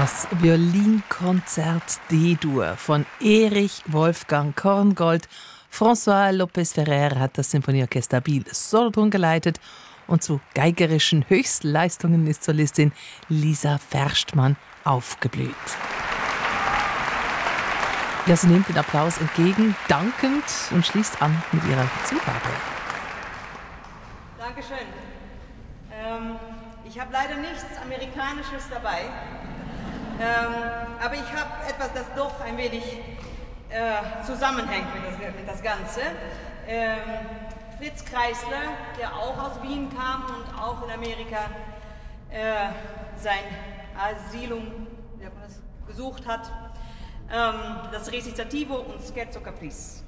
Das Violinkonzert D-Dur von Erich Wolfgang Korngold. François Lopez Ferrer hat das Symphonieorchester Biel Solothurn geleitet und zu geigerischen Höchstleistungen ist Solistin Lisa Verstmann aufgeblüht. Ja, sie nimmt den Applaus entgegen, dankend und schließt an mit ihrer Zugabe. Dankeschön. Ich habe leider nichts Amerikanisches dabei, aber ich habe etwas, das doch ein wenig zusammenhängt mit das Ganze. Fritz Kreisler, der auch aus Wien kam und auch in Amerika sein Asylum gesucht hat, das Recitativo und Scherzo Caprice.